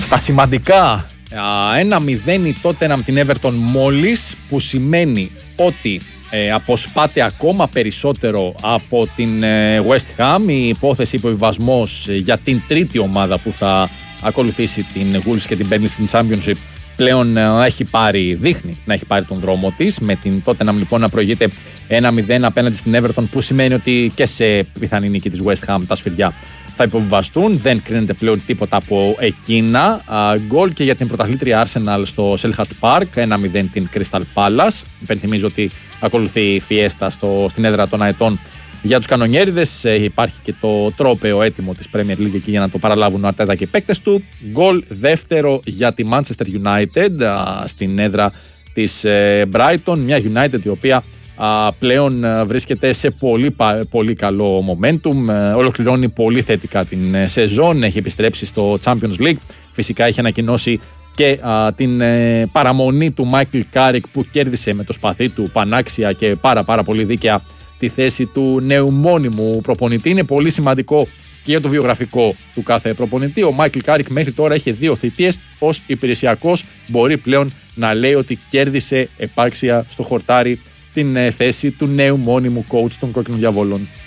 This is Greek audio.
Στα σημαντικά, 1-0 η Tottenham την Everton μόλις, που σημαίνει ότι αποσπάται ακόμα περισσότερο από την West Ham. Η υπόθεση υποβιβασμός για την τρίτη ομάδα που θα ακολουθήσει την Wolves και την Burnley στην Championship πλέον δείχνει να έχει πάρει τον δρόμο της, με την Tottenham λοιπόν να προηγείται 1-0 απέναντι στην Everton, που σημαίνει ότι και σε πιθανή νίκη της West Ham τα σφυριά θα υποβιβαστούν. Δεν κρίνεται πλέον τίποτα από εκείνα. Γκολ και για την πρωταθλήτρια Arsenal στο Selhurst Park, 1-0 την Crystal Palace. Υπενθυμίζω ότι ακολουθεί η φιέστα στην έδρα των Αετών για τους κανονιέριδες. Υπάρχει και το τρόπαιο έτοιμο της Premier League εκεί για να το παραλάβουν ο Αρτέτα και οι παίκτες του. Γκολ δεύτερο για τη Manchester United στην έδρα της Brighton. Μια United η οποία πλέον βρίσκεται σε πολύ καλό momentum. Ολοκληρώνει πολύ θετικά την σεζόν. Έχει επιστρέψει στο Champions League. Φυσικά έχει ανακοινώσει και την παραμονή του Michael Carrick, που κέρδισε με το σπαθί του πανάξια και πάρα πολύ δίκαια τη θέση του νέου μόνιμου προπονητή. Είναι πολύ σημαντικό και για το βιογραφικό του κάθε προπονητή. Ο Michael Carrick μέχρι τώρα είχε 2 θητείες ως υπηρεσιακός. Μπορεί πλέον να λέει ότι κέρδισε επάξια στο χορτάρι την θέση του νέου μόνιμου coach των Κόκκινων Διαβόλων.